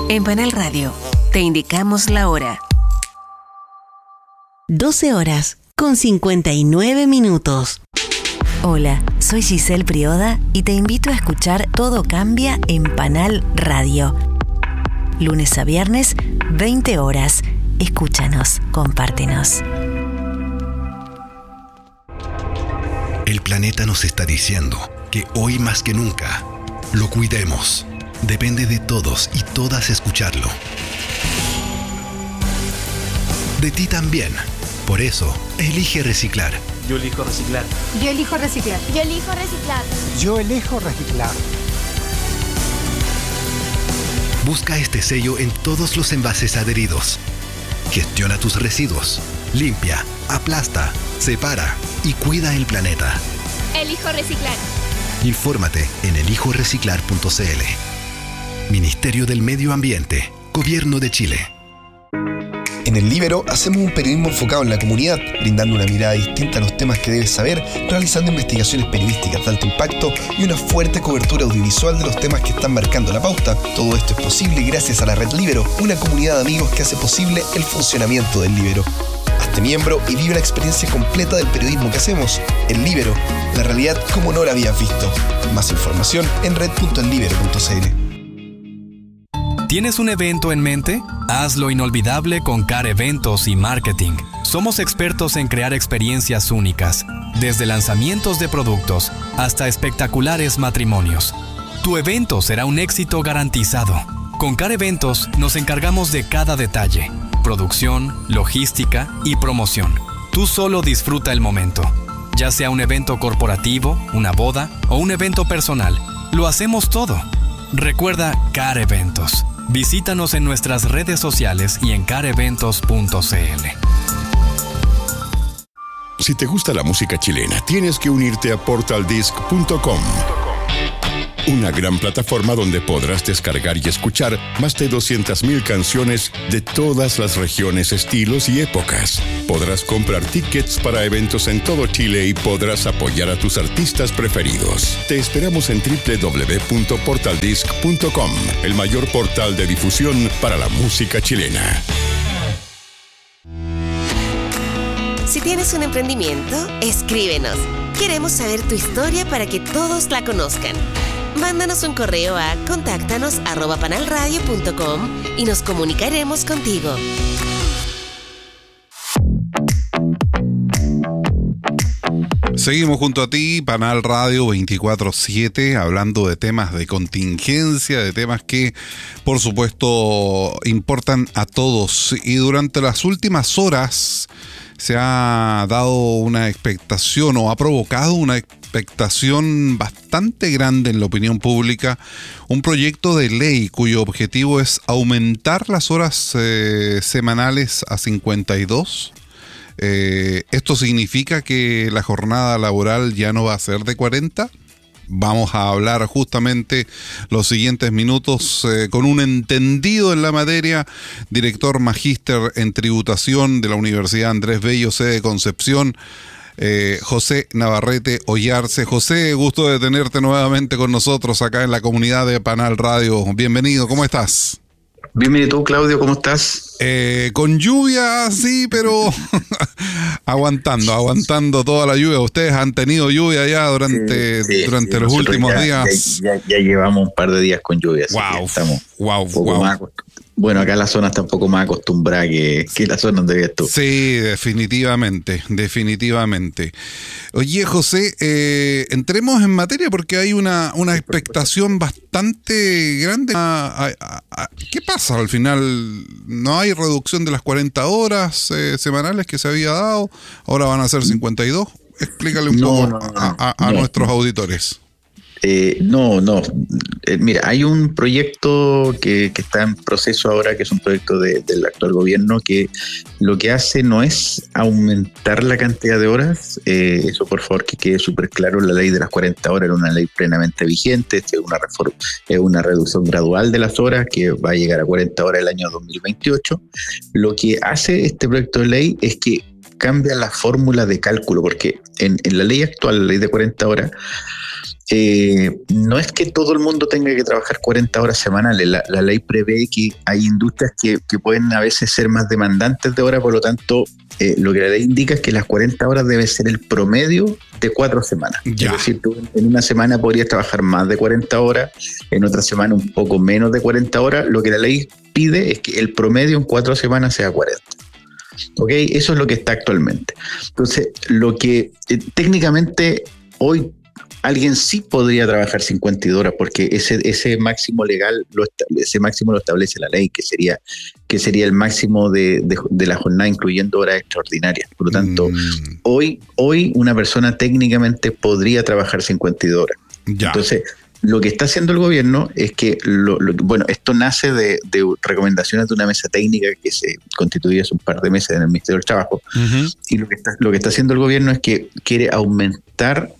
En Panal Radio, te indicamos la hora. 12 horas con 59 minutos. Hola, soy Giselle Prioda y te invito a escuchar Todo Cambia en Panal Radio. Lunes a viernes, 20 horas. Escúchanos, compártenos. El planeta nos está diciendo que hoy más que nunca lo cuidemos. Depende de todos y todas escucharlo. De ti también. Por eso, elige reciclar. Yo elijo reciclar. Yo elijo reciclar. Yo elijo reciclar. Yo elijo reciclar. Busca este sello en todos los envases adheridos. Gestiona tus residuos. Limpia, aplasta, separa y cuida el planeta. Elijo reciclar. Infórmate en elijoreciclar.cl. Ministerio del Medio Ambiente, Gobierno de Chile. En El Líbero hacemos un periodismo enfocado en la comunidad, brindando una mirada distinta a los temas que debes saber, realizando investigaciones periodísticas de alto impacto y una fuerte cobertura audiovisual de los temas que están marcando la pauta. Todo esto es posible gracias a la Red Líbero, una comunidad de amigos que hace posible el funcionamiento del Líbero. Hazte miembro y vive la experiencia completa del periodismo que hacemos. El Líbero, la realidad como no la habías visto. Más información en red.ellibero.cl. ¿Tienes un evento en mente? Hazlo inolvidable con CAR Eventos y Marketing. Somos expertos en crear experiencias únicas, desde lanzamientos de productos hasta espectaculares matrimonios. Tu evento será un éxito garantizado. Con CAR Eventos nos encargamos de cada detalle: producción, logística y promoción. Tú solo disfruta el momento. Ya sea un evento corporativo, una boda o un evento personal, lo hacemos todo. Recuerda CAR Eventos. Visítanos en nuestras redes sociales y en careventos.cl. Si te gusta la música chilena, tienes que unirte a portaldisc.com. Una gran plataforma donde podrás descargar y escuchar más de 200.000 canciones de todas las regiones, estilos y épocas. Podrás comprar tickets para eventos en todo Chile y podrás apoyar a tus artistas preferidos. Te esperamos en www.portaldisc.com, el mayor portal de difusión para la música chilena. Si tienes un emprendimiento, escríbenos. Queremos saber tu historia para que todos la conozcan. Mándanos un correo a contáctanos@panalradio.com y nos comunicaremos contigo. Seguimos junto a ti, Panal Radio 24/7, hablando de temas de contingencia, de temas que, por supuesto, importan a todos. Y durante las últimas horas se ha dado una expectación o ha provocado una expectación bastante grande en la opinión pública, un proyecto de ley cuyo objetivo es aumentar las horas semanales a 52. Esto significa que la jornada laboral ya no va a ser de 40. Vamos a hablar justamente los siguientes minutos con un entendido en la materia, director magíster en tributación de la Universidad Andrés Bello, sede Concepción, José Navarrete Ollarse. José, gusto de tenerte nuevamente con nosotros acá en la comunidad de Panal Radio. Bienvenido, ¿cómo estás? Bienvenido tú, Claudio, ¿cómo estás? Con lluvia, sí, pero aguantando toda la lluvia. Ustedes han tenido lluvia ya durante los últimos días. Ya llevamos un par de días con lluvia. Wow. Bueno, acá la zona está un poco más acostumbrada que la zona donde vives tú. Sí, definitivamente. Oye, José, entremos en materia porque hay una expectación bastante grande. ¿Qué pasa al final? ¿No hay reducción de las 40 horas semanales que se había dado? Ahora van a ser 52. Explícale un poco a nuestros auditores. Mira, hay un proyecto que está en proceso ahora, que es un proyecto del actual gobierno, que lo que hace no es aumentar la cantidad de horas. Eso, por favor, que quede súper claro. La ley de las 40 horas era una ley plenamente vigente. Es una reducción gradual de las horas que va a llegar a 40 horas el año 2028. Lo que hace este proyecto de ley es que cambia la fórmula de cálculo, porque en la ley actual, la ley de 40 horas, no es que todo el mundo tenga que trabajar 40 horas semanales. La ley prevé que hay industrias que pueden a veces ser más demandantes de horas, por lo tanto, lo que la ley indica es que las 40 horas debe ser el promedio de 4 semanas. Ya. Es decir, tú en una semana podrías trabajar más de 40 horas, en otra semana un poco menos de 40 horas. Lo que la ley pide es que el promedio en 4 semanas sea 40. ¿Ok? Eso es lo que está actualmente. Entonces, lo que técnicamente hoy alguien sí podría trabajar 52 horas porque ese máximo legal, ese máximo lo establece la ley, que sería el máximo de la jornada incluyendo horas extraordinarias. Por lo tanto, hoy una persona técnicamente podría trabajar 52 horas. Ya. Entonces, lo que está haciendo el gobierno es que, bueno, esto nace de recomendaciones de una mesa técnica que se constituyó hace un par de meses en el Ministerio del Trabajo. Uh-huh. Y lo que está haciendo el gobierno es que quiere aumentar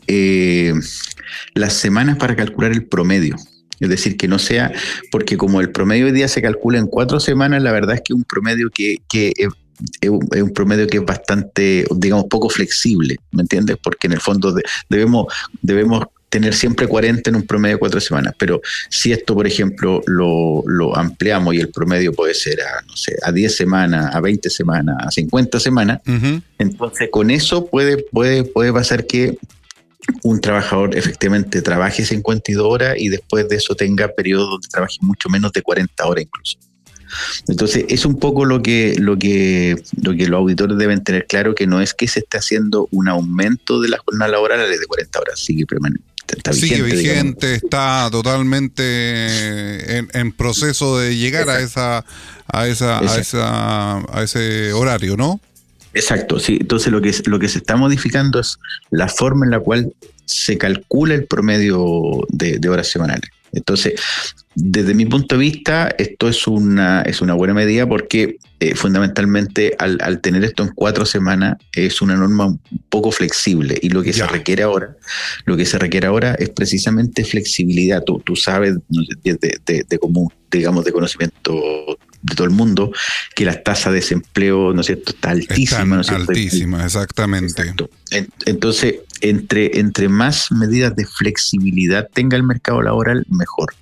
las semanas para calcular el promedio. Es decir, que no sea, porque como el promedio hoy día se calcula en 4 semanas, la verdad es que es un promedio que es un promedio que es bastante, digamos, poco flexible, ¿me entiendes? Porque en el fondo debemos tener siempre 40 en un promedio de 4 semanas, pero si esto, por ejemplo, lo ampliamos y el promedio puede ser a 10 semanas, a 20 semanas, a 50 semanas, uh-huh. Entonces con eso puede pasar que un trabajador efectivamente trabaje 52 horas y después de eso tenga periodos donde trabaje mucho menos de 40 horas incluso. Entonces es un poco lo que los auditores deben tener claro, que no es que se esté haciendo un aumento de la jornada laboral a la de 40 horas, sigue vigente, está totalmente en proceso de llegar a ese horario, ¿no? Exacto, sí. Entonces lo que se está modificando es la forma en la cual se calcula el promedio de horas semanales. Entonces, desde mi punto de vista, esto es una buena medida porque fundamentalmente al tener esto en 4 semanas es una norma un poco flexible, y lo que se requiere ahora es precisamente flexibilidad. Tú sabes de común, digamos, de conocimiento de todo el mundo, que la tasa de desempleo, ¿no es cierto?, está altísima. ¿no es cierto? Altísima, exactamente. Exacto. Entonces, entre más medidas de flexibilidad tenga el mercado laboral, mejor.